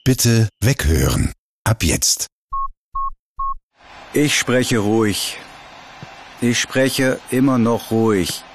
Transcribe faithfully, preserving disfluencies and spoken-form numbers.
Bitte weghören. Ab jetzt. Ich spreche ruhig. Ich spreche immer noch ruhig.